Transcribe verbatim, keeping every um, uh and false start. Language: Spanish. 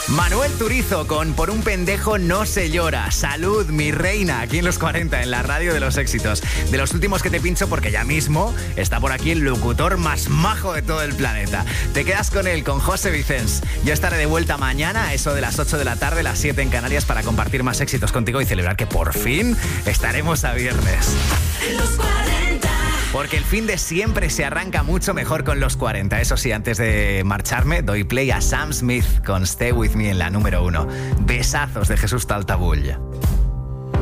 Manuel Turizo con Por un pendejo no se llora. Salud, mi reina, aquí en los cuarenta, en la radio de los éxitos. De los últimos que te pincho porque ya mismo está por aquí el locutor más majo de todo el planeta. Te quedas con él, con José Vicens. Yo estaré de vuelta mañana a eso de las ocho de la tarde, las siete en Canarias, para compartir más éxitos contigo y celebrar que por fin estaremos a viernes. Los cuarenta. Porque el fin de siempre se arranca mucho mejor con los cuarenta. Eso sí, antes de marcharme, doy play a Sam Smith con Stay With Me en la número uno. Besazos de Jesús Taltabull.